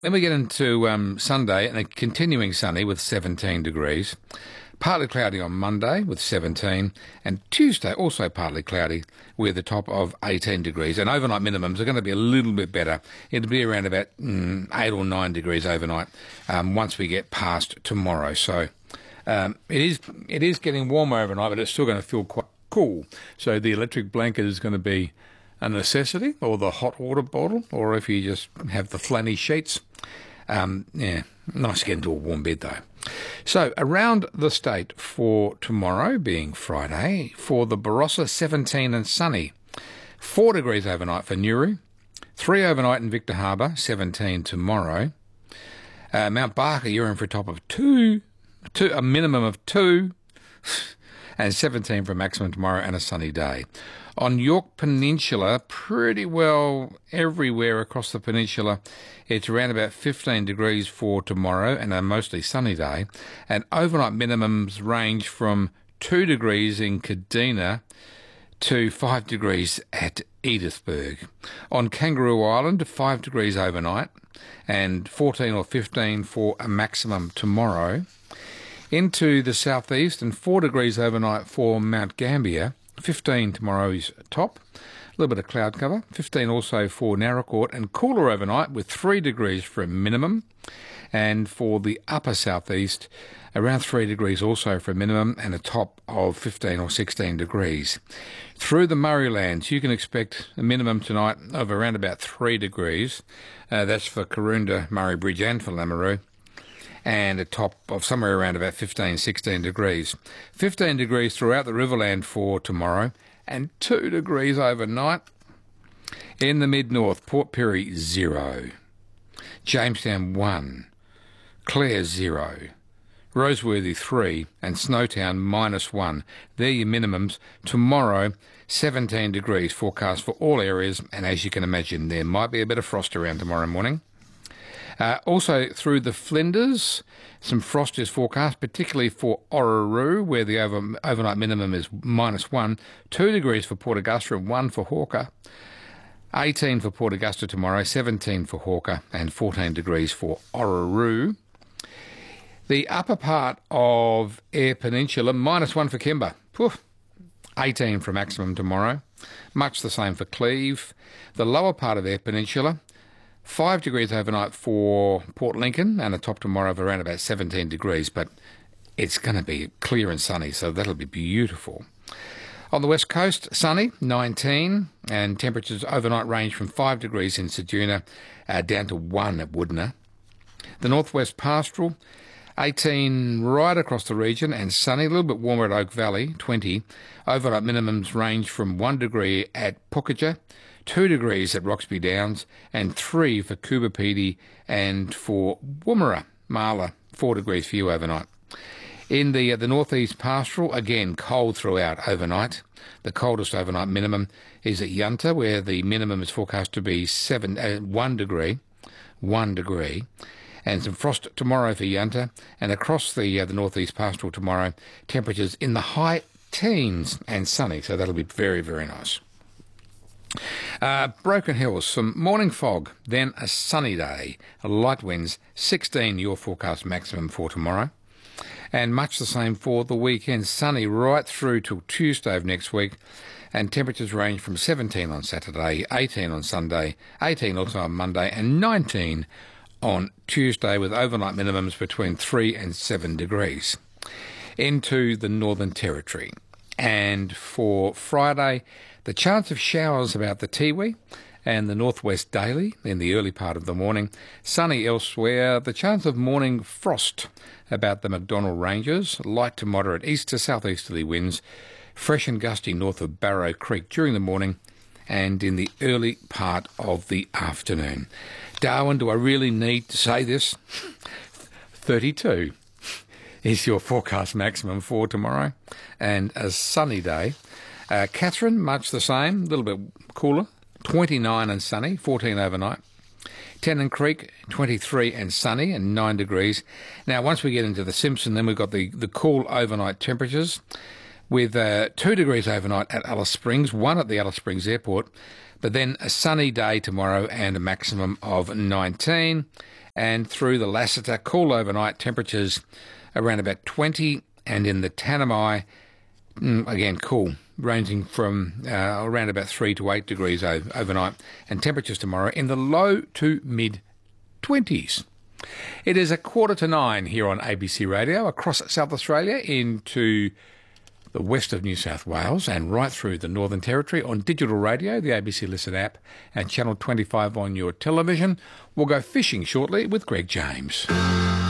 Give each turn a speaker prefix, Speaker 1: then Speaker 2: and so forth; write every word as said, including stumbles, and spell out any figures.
Speaker 1: Then we get into um, Sunday and a continuing sunny with seventeen degrees. Partly cloudy on Monday with seventeen, and Tuesday also partly cloudy with a top of eighteen degrees. And overnight minimums are going to be a little bit better. It'll be around about mm, eight or nine degrees overnight um, once we get past tomorrow. So um, it is it is getting warmer overnight, but it's still going to feel quite cool. So the electric blanket is going to be a necessity, or the hot water bottle, or if you just have the flanny sheets. Um, yeah, nice to get into a warm bed though. So around the state for tomorrow, being Friday, for the Barossa, seventeen and sunny. four degrees overnight for Nauru. three overnight in Victor Harbour, seventeen tomorrow. Uh, Mount Barker, you're in for a top of two, two, a minimum of two, and seventeen for a maximum tomorrow and a sunny day. On York Peninsula, pretty well everywhere across the peninsula, it's around about fifteen degrees for tomorrow and a mostly sunny day. And overnight minimums range from two degrees in Kadina to five degrees at Edithburgh. On Kangaroo Island, five degrees overnight and fourteen or fifteen for a maximum tomorrow. Into the southeast and four degrees overnight for Mount Gambier. fifteen tomorrow's top, a little bit of cloud cover, fifteen also for Narracourt, and cooler overnight with three degrees for a minimum, and for the upper southeast, around three degrees also for a minimum, and a top of fifteen or sixteen degrees. Through the Murraylands, you can expect a minimum tonight of around about three degrees. Uh, that's for Karoonda, Murray Bridge and for Lameroo. And a top of somewhere around about fifteen, sixteen degrees. fifteen degrees throughout the Riverland for tomorrow, and two degrees overnight. In the mid-north, Port Pirie, zero. Jamestown, one. Clare, zero. Roseworthy, three. And Snowtown, minus one. They're your minimums. Tomorrow, seventeen degrees forecast for all areas, and as you can imagine, there might be a bit of frost around tomorrow morning. Uh, also, through the Flinders, some frost is forecast, particularly for Orroroo, where the over, overnight minimum is minus one. Two degrees for Port Augusta and one for Hawker. eighteen for Port Augusta tomorrow, seventeen for Hawker, and fourteen degrees for Orroroo. The upper part of Eyre Peninsula, minus one for Kimber. Poof. eighteen for maximum tomorrow. Much the same for Cleve. The lower part of Eyre Peninsula, Five degrees overnight for Port Lincoln, and a top tomorrow of around about seventeen degrees, but it's going to be clear and sunny, so that'll be beautiful. On the west coast, sunny, nineteen, and temperatures overnight range from five degrees in Ceduna uh, down to one at Woodner. The northwest pastoral, eighteen right across the region, and sunny, a little bit warmer at Oak Valley, twenty. Overnight minimums range from one degree at Pukaja, two degrees at Roxby Downs, and three for Coober Pedy and for Woomera, Marla, four degrees for you overnight. In the uh, the northeast pastoral, again, cold throughout overnight. The coldest overnight minimum is at Yunta, where the minimum is forecast to be seven, uh, one degree, one degree, and some frost tomorrow for Yunta, and across the uh, the northeast pastoral tomorrow, temperatures in the high teens and sunny, so that'll be very, very nice. Uh, Broken Hills, some morning fog, then a sunny day, light winds, sixteen your forecast maximum for tomorrow, and much the same for the weekend, sunny right through till Tuesday of next week, and temperatures range from seventeen on Saturday, eighteen on Sunday, eighteen also on Monday, and nineteen on Tuesday, with overnight minimums between three and seven degrees. Into the Northern Territory, and for Friday, the chance of showers about the Tiwi and the northwest daily in the early part of the morning. Sunny elsewhere. The chance of morning frost about the McDonnell Ranges. Light to moderate east to southeasterly winds. Fresh and gusty north of Barrow Creek during the morning and in the early part of the afternoon. Darwin, do I really need to say this? thirty-two is your forecast maximum for tomorrow, and a sunny day. Uh, Catherine, much the same, a little bit cooler, twenty-nine and sunny, fourteen overnight. Tennant Creek, twenty-three and sunny and nine degrees. Now, once we get into the Simpson, then we've got the, the cool overnight temperatures with uh, two degrees overnight at Alice Springs, one at the Alice Springs Airport, but then a sunny day tomorrow and a maximum of nineteen. and through the Lassiter, cool overnight, temperatures around about twenty, and in the Tanami, again cool, ranging from uh, around about three to eight degrees over, overnight, and temperatures tomorrow in the low to mid twenties. It is a quarter to nine here on A B C Radio across South Australia into the west of New South Wales and right through the Northern Territory on digital radio, the A B C Listen app, and Channel twenty-five on your television. We'll go fishing shortly with Greg James.